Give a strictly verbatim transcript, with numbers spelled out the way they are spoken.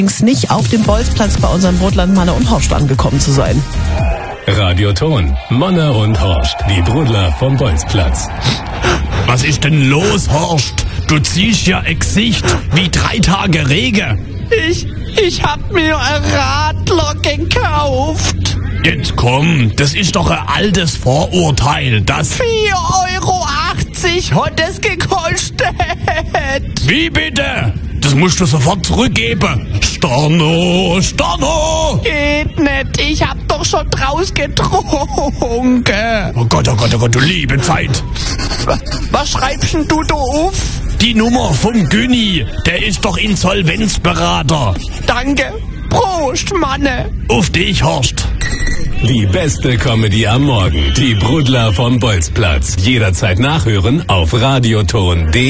nicht auf dem Bolzplatz bei unserem Brotland Manne und Horst angekommen zu sein. Radioton, Manne und Horst, die Brudler vom Bolzplatz. Was ist denn los, Horst? Du ziehst ja ein Gesicht wie drei Tage Regen. Ich, ich hab mir ein Radler gekauft. Jetzt komm, das ist doch ein altes Vorurteil, das... vier Euro achtzig hat es gekostet. Wie bitte? Das musst du sofort zurückgeben. Storno, Storno! Geht nicht, ich hab doch schon draus getrunken. Oh Gott, oh Gott, oh Gott, du liebe Zeit. Was schreibst denn du da auf? Die Nummer vom Günni, der ist doch Insolvenzberater. Danke. Prost, Manne. Auf dich, Horst. Die beste Comedy am Morgen. Die Brudler vom Bolzplatz. Jederzeit nachhören auf radioton punkt de.